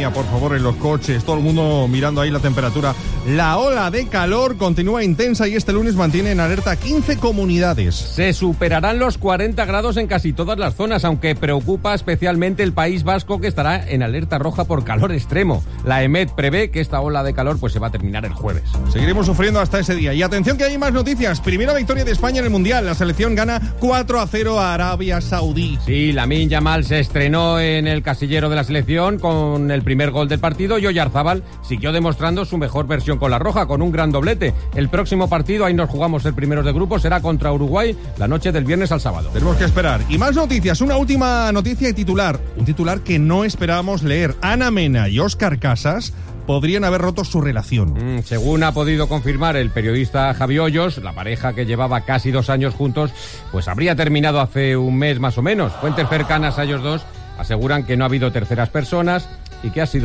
mía, por favor, en los coches, todo el mundo mirando ahí la temperatura. La ola de calor continúa intensa y este lunes mantiene en alerta 15 comunidades. Se superarán los 40 grados en casi todas las zonas, aunque preocupa especialmente el País Vasco, que estará en alerta roja por calor extremo. La EMET prevé que esta ola de calor se va a terminar el jueves. Seguiremos sufriendo hasta ese día. Y atención que hay más noticias. Primera victoria de España en el Mundial. La selección gana 4-0 a Arabia Saudí. Sí, Lamine Yamal se estrenó en el casillero de la selección con el primer gol del partido y Oyarzábal siguió demostrando su mejor versión con la roja, con un gran doblete. El próximo partido, ahí nos jugamos el primero de grupo, será contra Uruguay la noche del viernes al sábado. Tenemos que esperar. Y más noticias. Una última noticia y titular. Un titular que no esperábamos leer. Ana Mena y Óscar Casas podrían haber roto su relación. Según ha podido confirmar el periodista Javi Hoyos, la pareja, que llevaba casi 2 años juntos, pues habría terminado hace un mes más o menos. Fuentes cercanas a ellos dos aseguran que no ha habido terceras personas y que ha sido